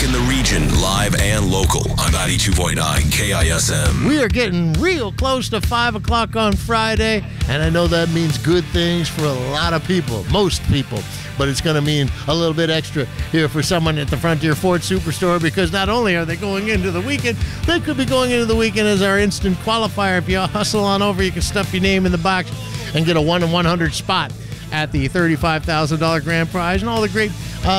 in the region, live and local on 92.9 KISM. We are getting real close to 5 o'clock on Friday, and I know that means good things for a lot of people, most people. But it's going to mean a little bit extra here for someone at the Frontier Ford Superstore, because not only are they going into the weekend, they could be going into the weekend as our instant qualifier. If you hustle on over, you can stuff your name in the box and get a 1 in 100 spot at the $35,000 grand prize and all the great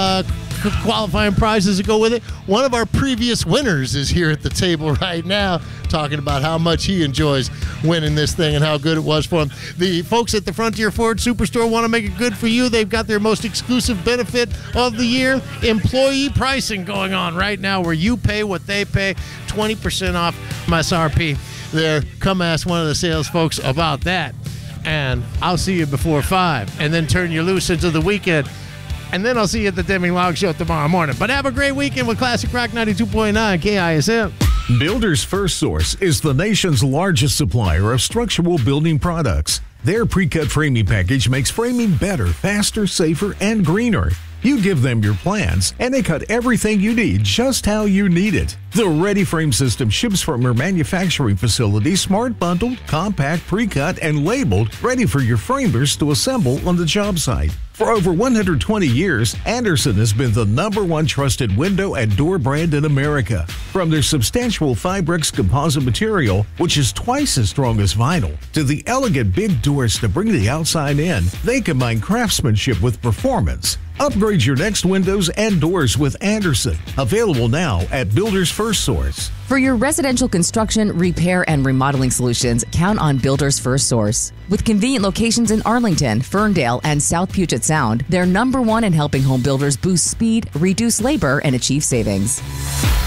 qualifying prizes that go with it. One of our previous winners is here at the table right now talking about how much he enjoys winning this thing and how good it was for him. The folks at the Frontier Ford Superstore want to make it good for you. They've got their most exclusive benefit of the year, employee pricing, going on right now, where you pay what they pay, 20% off MSRP there. Come ask one of the sales folks about that. And I'll see you before 5, and then turn you loose into the weekend. And then I'll see you at the Deming Log Show tomorrow morning. But have a great weekend with Classic Rock 92.9 KISM. Builders First Source is the nation's largest supplier of structural building products. Their pre-cut framing package makes framing better, faster, safer, and greener. You give them your plans, and they cut everything you need just how you need it. The Ready Frame system ships from your manufacturing facility, smart bundled, compact, pre-cut, and labeled, ready for your framers to assemble on the job site. For over 120 years, Andersen has been the #1 trusted window and door brand in America. From their substantial Fibrex composite material, which is twice as strong as vinyl, to the elegant big doors to bring the outside in, they combine craftsmanship with performance. Upgrade your next windows and doors with Andersen. Available now at Builders First Source. For your residential construction, repair, and remodeling solutions, count on Builders First Source. With convenient locations in Arlington, Ferndale, and South Puget Sound, they're #1 in helping home builders boost speed, reduce labor, and achieve savings.